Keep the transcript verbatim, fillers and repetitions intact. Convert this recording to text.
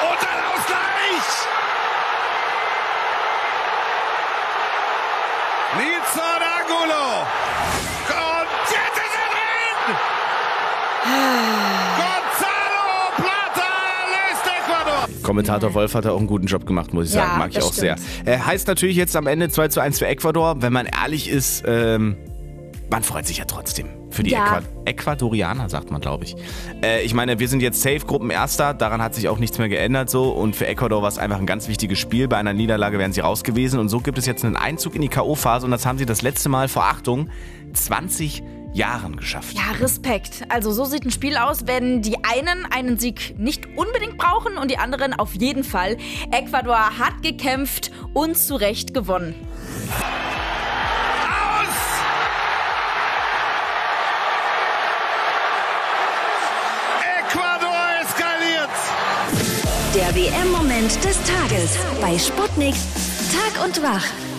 Und ein Ausgleich! Nilson Angulo! Und jetzt ist er drin! Gonzalo Plata lässt Ecuador! Kommentator Wolf hat da auch einen guten Job gemacht, muss ich sagen. Ja, Mag ich das auch stimmt. sehr. Äh, heißt natürlich jetzt am Ende zwei zu eins für Ecuador. Wenn man ehrlich ist, ähm, man freut sich ja trotzdem. Für die Ja. Äqua- Ecuadorianer, sagt man, glaube ich. Äh, ich meine, wir sind jetzt safe Gruppenerster. Daran hat sich auch nichts mehr geändert. So. Und für Ecuador war es einfach ein ganz wichtiges Spiel. Bei einer Niederlage wären sie raus gewesen. Und so gibt es jetzt einen Einzug in die K O-Phase. Und das haben sie das letzte Mal vor, Achtung, zwanzig Jahren geschafft. Ja, Respekt. Also so sieht ein Spiel aus, wenn die einen einen Sieg nicht unbedingt brauchen und die anderen auf jeden Fall. Ecuador hat gekämpft und zu Recht gewonnen. Ecuador eskaliert! Der W M-Moment des Tages bei Sputnik Tag und Wach.